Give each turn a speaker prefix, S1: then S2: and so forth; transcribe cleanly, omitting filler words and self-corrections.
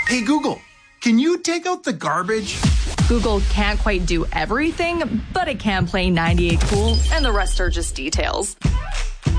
S1: Hey, Google, can you take out the garbage?
S2: Google can't quite do everything, but it can play 98 Cool, and the rest are just details.